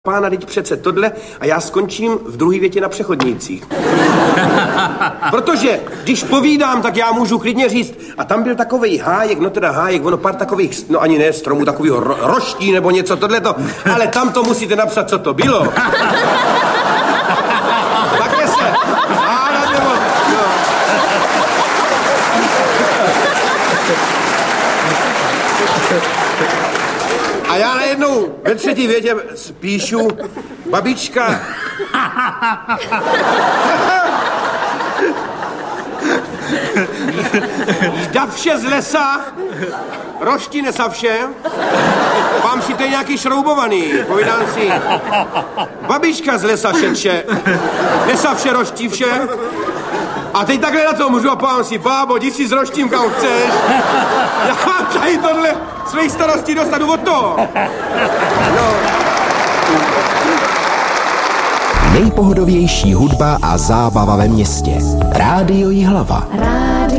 Pána, teď přece tohle a já skončím v druhé větě na přechodnících. Protože když povídám, tak já můžu klidně říct, a tam byl takovej hájek, no teda hájek, ono pár takových, no ani ne stromů, takovýho roští nebo něco tohleto, ale tam to musíte napsat, co to bylo. Takhle se hádat nebo... No. A já najednou ve třetí větě píšu, babička. Jdavše z lesa, roští nesavše, vám si to je nějaký šroubovaný, povídám si. Babička z lesa šetše, nesavše roští vše. A teď takhle na to můžu a povám si, bábo, jdi si s roštím, kam chceš. Já mám tady tohle svých starostí dostanu od toho. No. Nejpohodovější hudba a zábava ve městě. Rádio Jihlava.